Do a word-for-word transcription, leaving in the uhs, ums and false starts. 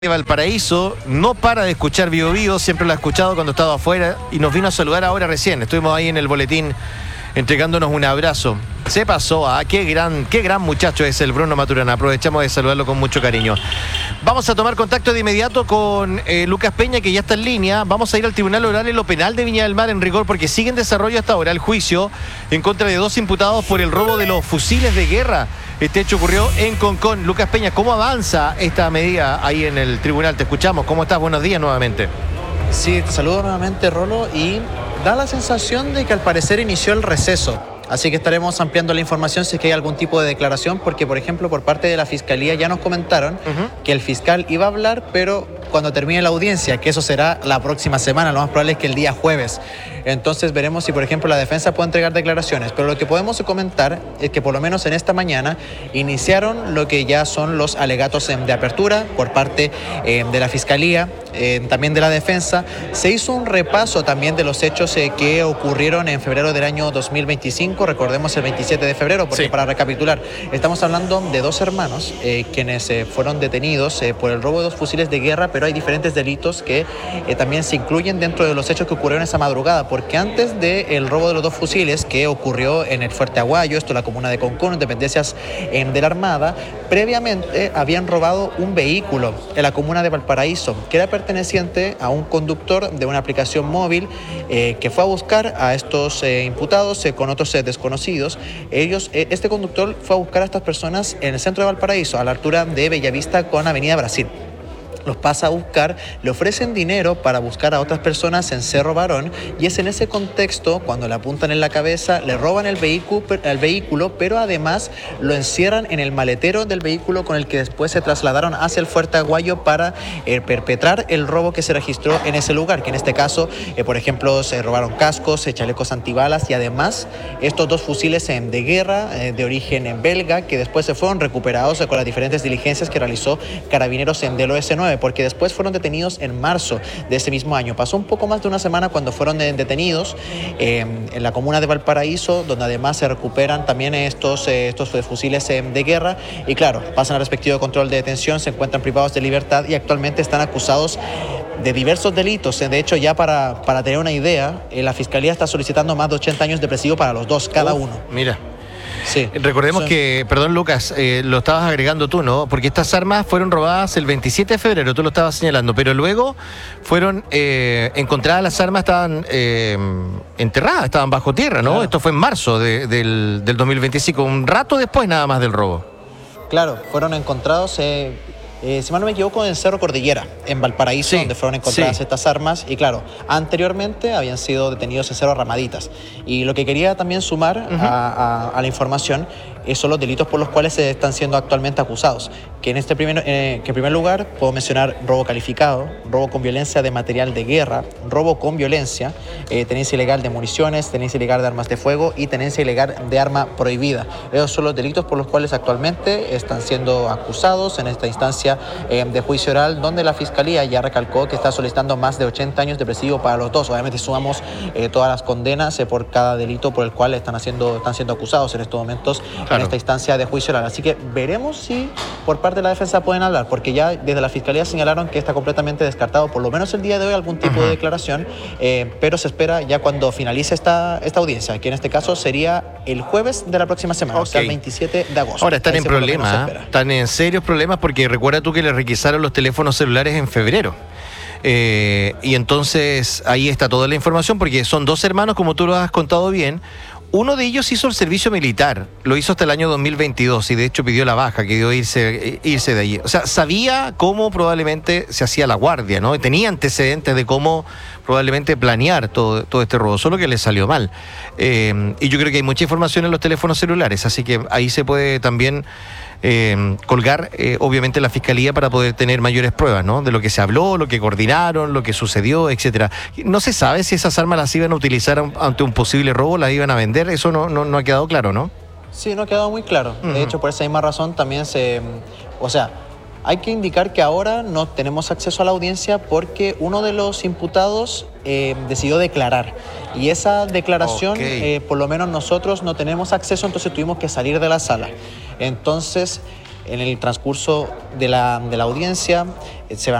de Valparaíso no para de escuchar Bio Bio, siempre lo ha escuchado cuando estaba afuera y nos vino a saludar ahora recién. Estuvimos ahí en el boletín entregándonos un abrazo. Se pasó, a ¿ah? qué gran, qué gran muchacho es el Bruno Maturana. Aprovechamos de saludarlo con mucho cariño. Vamos a tomar contacto de inmediato con eh, Lucas Peña, que ya está en línea. Vamos a ir al Tribunal Oral en lo Penal de Viña del Mar en rigor, porque sigue en desarrollo hasta ahora el juicio en contra de dos imputados por el robo de los fusiles de guerra. Este hecho ocurrió en Concón. Lucas Peña, ¿cómo avanza esta medida ahí en el tribunal? Te escuchamos. ¿Cómo estás? Buenos días nuevamente. Sí, te saludo nuevamente, Rolo, y da la sensación de que al parecer inició el receso. Así que estaremos ampliando la información si es que hay algún tipo de declaración, porque, por ejemplo, por parte de la Fiscalía ya nos comentaron uh-huh. que el fiscal iba a hablar, pero cuando termine la audiencia, que eso será la próxima semana, lo más probable es que el día jueves. Entonces veremos si, por ejemplo, la defensa puede entregar declaraciones. Pero lo que podemos comentar es que por lo menos en esta mañana iniciaron lo que ya son los alegatos de apertura por parte eh, de la Fiscalía, eh, también de la defensa. Se hizo un repaso también de los hechos eh, que ocurrieron en febrero del año dos mil veinticinco, recordemos el veintisiete de febrero, porque sí. para recapitular, estamos hablando de dos hermanos eh, quienes eh, fueron detenidos eh, por el robo de dos fusiles de guerra, pero hay diferentes delitos que eh, también se incluyen dentro de los hechos que ocurrieron esa madrugada, porque antes del robo de los dos fusiles que ocurrió en el Fuerte Aguayo, esto en la comuna de Concón, dependencias eh, de la Armada, previamente habían robado un vehículo en la comuna de Valparaíso, que era perteneciente a un conductor de una aplicación móvil eh, que fue a buscar a estos eh, imputados eh, con otros eh, desconocidos. Ellos, eh, este conductor fue a buscar a estas personas en el centro de Valparaíso, a la altura de Bellavista con Avenida Brasil. Los pasa a buscar, le ofrecen dinero para buscar a otras personas en Cerro Barón, y es en ese contexto cuando le apuntan en la cabeza, le roban el vehículo, el vehículo, pero además lo encierran en el maletero del vehículo con el que después se trasladaron hacia el Fuerte Aguayo para eh, perpetrar el robo que se registró en ese lugar, que en este caso, eh, por ejemplo, se robaron cascos, eh, chalecos antibalas y además estos dos fusiles eh, de guerra eh, de origen en belga, que después se fueron recuperados eh, con las diferentes diligencias que realizó Carabineros en del O S nueve, porque después fueron detenidos en marzo de ese mismo año. Pasó un poco más de una semana cuando fueron detenidos eh, en la comuna de Valparaíso, donde además se recuperan también estos, eh, estos fusiles eh, de guerra y claro, pasan al respectivo control de detención, se encuentran privados de libertad y actualmente están acusados de diversos delitos. De hecho, ya para, para tener una idea, eh, la Fiscalía está solicitando más de ochenta años de presidio para los dos, cada uno. Mira. Sí. Recordemos Son... que, perdón Lucas, eh, lo estabas agregando tú, ¿no? Porque estas armas fueron robadas el veintisiete de febrero, tú lo estabas señalando, pero luego fueron eh, encontradas las armas, estaban eh, enterradas, estaban bajo tierra, ¿no? Claro. Esto fue en marzo de, del, del dos mil veinticinco, un rato después nada más del robo. Claro, fueron encontrados... Eh... Eh, si mal no me equivoco, en Cerro Cordillera, en Valparaíso, sí, donde fueron encontradas sí. estas armas. Y claro, anteriormente habían sido detenidos en Cerro Ramaditas. Y lo que quería también sumar uh-huh. a, a, a la información eh, son los delitos por los cuales se están siendo actualmente acusados. Que en este primer, eh, que en primer lugar puedo mencionar robo calificado, robo con violencia de material de guerra, robo con violencia, eh, tenencia ilegal de municiones, tenencia ilegal de armas de fuego y tenencia ilegal de arma prohibida. Esos son los delitos por los cuales actualmente están siendo acusados en esta instancia Eh, de juicio oral, donde la Fiscalía ya recalcó que está solicitando más de ochenta años de presidio para los dos. Obviamente sumamos eh, todas las condenas eh, por cada delito por el cual están, haciendo, están siendo acusados en estos momentos claro. en esta instancia de juicio oral. Así que veremos si por parte de la defensa pueden hablar, porque ya desde la Fiscalía señalaron que está completamente descartado, por lo menos el día de hoy, algún tipo uh-huh. de declaración, eh, pero se espera ya cuando finalice esta, esta audiencia, que en este caso sería el jueves de la próxima semana, okay. o sea, el veintisiete de agosto. Ahora están Ahí en problemas, ¿eh? están en serios problemas, porque recuerda tú que le requisaron los teléfonos celulares en febrero. Eh, y entonces ahí está toda la información, porque son dos hermanos, como tú lo has contado bien. Uno de ellos hizo el servicio militar, lo hizo hasta el año dos mil veintidós y de hecho pidió la baja, quería irse, irse de allí. O sea, sabía cómo probablemente se hacía la guardia, ¿no? Tenía antecedentes de cómo probablemente planear todo, todo este robo, solo que le salió mal. Eh, y yo creo que hay mucha información en los teléfonos celulares, así que ahí se puede también eh, colgar, eh, obviamente, la Fiscalía para poder tener mayores pruebas, ¿no? De lo que se habló, lo que coordinaron, lo que sucedió, etcétera. No se sabe si esas armas las iban a utilizar ante un posible robo, las iban a vender, eso no, no, no ha quedado claro, ¿no? Sí, no ha quedado muy claro. Uh-huh. De hecho, por esa misma razón también se... O sea, hay que indicar que ahora no tenemos acceso a la audiencia porque uno de los imputados eh, decidió declarar. Y esa declaración, okay. eh, por lo menos nosotros no tenemos acceso, entonces tuvimos que salir de la sala. Entonces, En el transcurso de la, de la audiencia eh, se van